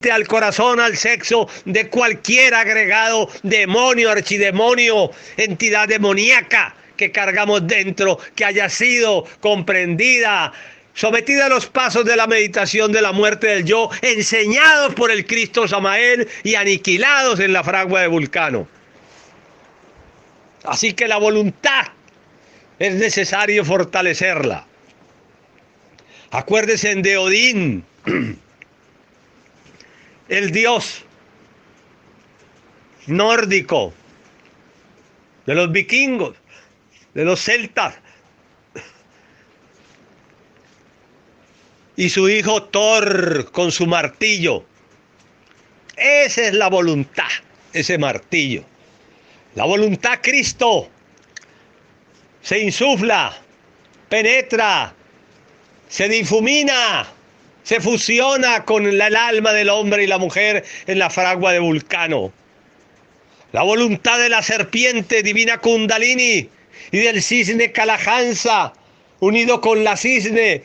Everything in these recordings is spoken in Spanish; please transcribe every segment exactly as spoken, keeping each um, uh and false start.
al corazón, al sexo de cualquier agregado, demonio, archidemonio, entidad demoníaca que cargamos dentro, que haya sido comprendida, sometida a los pasos de la meditación de la muerte del yo, enseñados por el Cristo Samael y aniquilados en la fragua de Vulcano. Así que la voluntad es necesario fortalecerla. Acuérdense de Odín, el dios nórdico, de los vikingos, de los celtas, y su hijo Thor con su martillo. Esa es la voluntad, ese martillo. La voluntad Cristo se insufla, penetra, se difumina, se fusiona con el alma del hombre y la mujer en la fragua de Vulcano. La voluntad de la serpiente divina Kundalini y del cisne Kalahansa, unido con la cisne,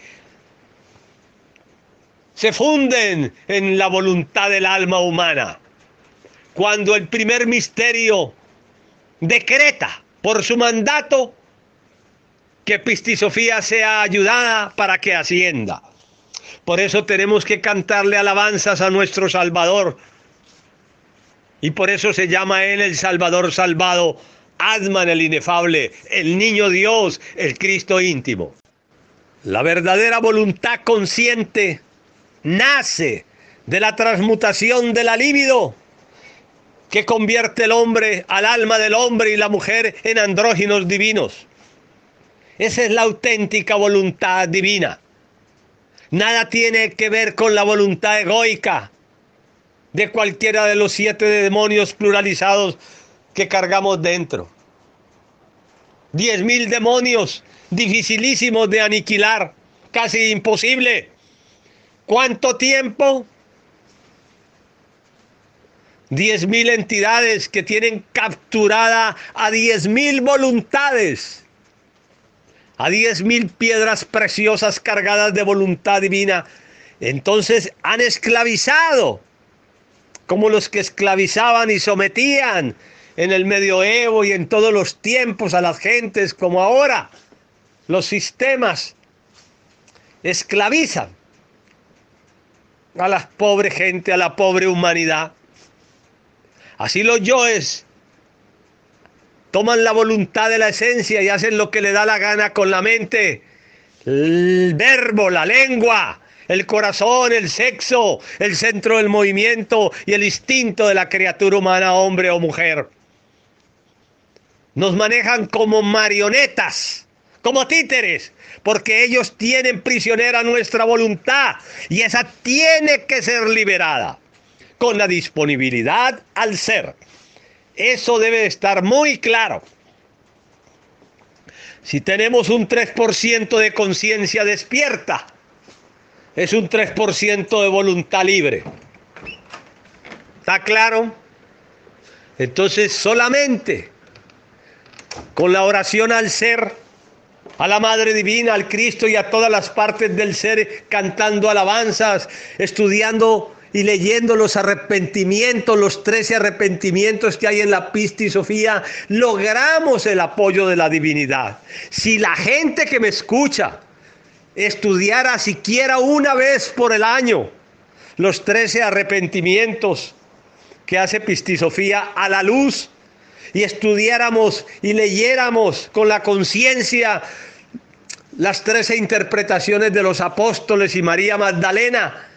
se funden en la voluntad del alma humana. Cuando el primer misterio decreta por su mandato que Pistisofía sea ayudada para que ascienda. Por eso tenemos que cantarle alabanzas a nuestro Salvador. Y por eso se llama Él el Salvador salvado, Atman el inefable, el niño Dios, el Cristo íntimo. La verdadera voluntad consciente nace de la transmutación de la libido, que convierte el hombre, al alma del hombre y la mujer en andróginos divinos. Esa es la auténtica voluntad divina. Nada tiene que ver con la voluntad egoica de cualquiera de los siete demonios pluralizados que cargamos dentro. Diez mil demonios dificilísimos de aniquilar, casi imposible. ¿Cuánto tiempo? Diez mil entidades que tienen capturada a diez mil voluntades, a diez mil piedras preciosas cargadas de voluntad divina. Entonces han esclavizado, como los que esclavizaban y sometían en el medioevo y en todos los tiempos a las gentes, como ahora los sistemas esclavizan a la pobre gente, a la pobre humanidad. Así los yoes toman la voluntad de la esencia y hacen lo que le da la gana con la mente, el verbo, la lengua, el corazón, el sexo, el centro del movimiento y el instinto de la criatura humana, hombre o mujer. Nos manejan como marionetas, como títeres, porque ellos tienen prisionera nuestra voluntad y esa tiene que ser liberada con la disponibilidad al ser. Eso debe estar muy claro. Si tenemos un tres por ciento de conciencia despierta, es un tres por ciento de voluntad libre. ¿Está claro? Entonces solamente con la oración al ser, a la Madre Divina, al Cristo y a todas las partes del ser, cantando alabanzas, estudiando y leyendo los arrepentimientos, los trece arrepentimientos que hay en la Pistisofía, logramos el apoyo de la divinidad. Si la gente que me escucha estudiara siquiera una vez por el año los trece arrepentimientos que hace Pistisofía a la luz, y estudiáramos y leyéramos con la conciencia las trece interpretaciones de los apóstoles y María Magdalena,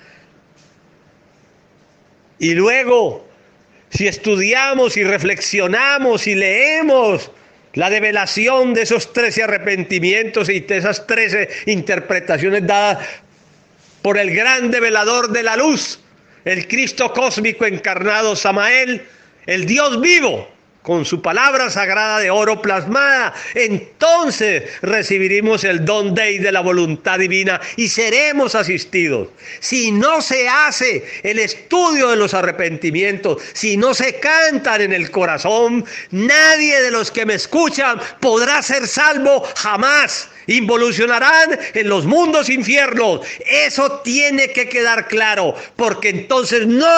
y luego si estudiamos y reflexionamos y leemos la develación de esos trece arrepentimientos y de esas trece interpretaciones dadas por el gran develador de la luz, el Cristo cósmico encarnado Samael, el Dios vivo, con su palabra sagrada de oro plasmada, entonces recibiremos el don dei de la voluntad divina y seremos asistidos. Si no se hace el estudio de los arrepentimientos, si no se cantan en el corazón, nadie de los que me escuchan podrá ser salvo jamás. Involucionarán en los mundos infiernos. Eso tiene que quedar claro, porque entonces no